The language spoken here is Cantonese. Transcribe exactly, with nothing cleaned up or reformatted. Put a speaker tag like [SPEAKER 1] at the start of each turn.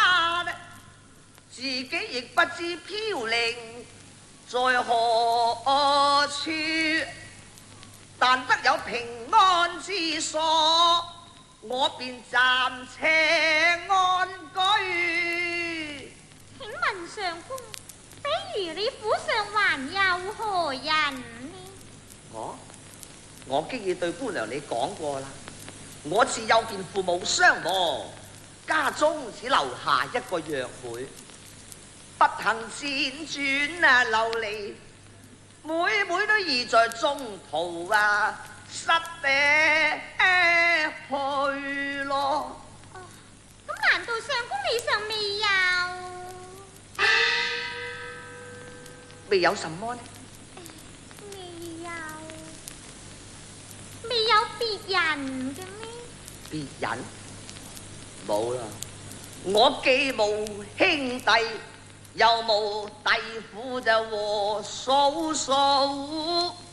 [SPEAKER 1] 他呢，自己亦不知飄零在何處，但得有平安之所，我便暫且安居。
[SPEAKER 2] 請問上官，比如你府上還有何人呢？
[SPEAKER 1] 我我經已對官娘你講過啦，我自幼見父母雙亡，家中只留下一個弱妹，不幸輾轉啊流離，每每都已在中途啊失地去咯。
[SPEAKER 2] 哦，咁難道上官你上未有？
[SPEAKER 1] 未有什麼呢？
[SPEAKER 2] 未有，未有別人嘅咩？
[SPEAKER 1] 別人冇啦，我既無兄弟，又無弟婦，就和嫂嫂。